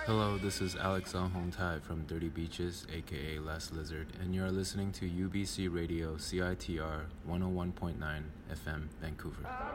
Hello, this is Alex Hong Tai from Dirty Beaches, aka Last Lizard, and you're listening to UBC Radio CITR 101.9 FM, Vancouver.